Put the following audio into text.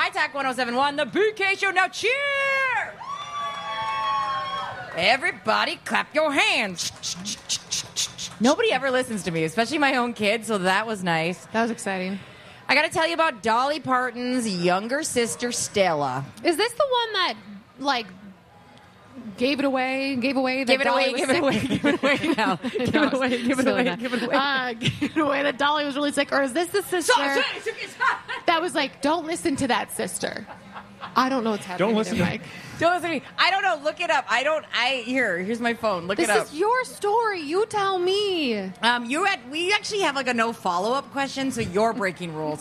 My Talk 1071, the BK Show. Now cheer! Everybody clap your hands. Nobody ever listens to me, especially my own kids, so that was nice. That was exciting. I got to tell you about Dolly Parton's younger sister, Stella. Is this the one that, like, gave it away now. Give it away. That Dolly was really sick. Or is this the sister that was like, don't listen to that sister? I don't know what's happening. Don't listen to Mike. Don't listen to me. I don't know. Look it up. Here's my phone. Look it up. This is your story. You tell me. We actually have like a no follow-up question, so you're breaking rules.